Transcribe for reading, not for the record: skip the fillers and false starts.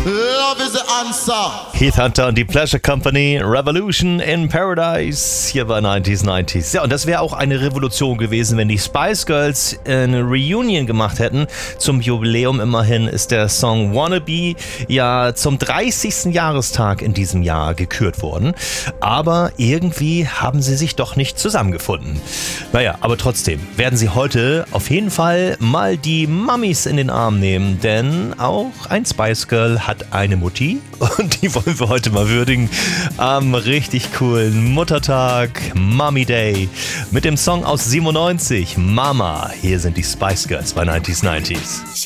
Love is the answer. Heath Hunter und die Pleasure Company, Revolution in Paradise, hier bei 90s. Ja, und das wäre auch eine Revolution gewesen, wenn die Spice Girls eine Reunion gemacht hätten. Zum Jubiläum immerhin ist der Song Wannabe ja zum 30. Jahrestag in diesem Jahr gekürt worden. Aber irgendwie haben sie sich doch nicht zusammengefunden. Naja, aber trotzdem werden sie heute auf jeden Fall mal die Mummies in den Arm nehmen, denn auch ein Spice Girl hat eine Mutti und die wollen wir heute mal würdigen am richtig coolen Muttertag, Mommy Day, mit dem Song aus 97, Mama. Hier sind die Spice Girls bei 90s.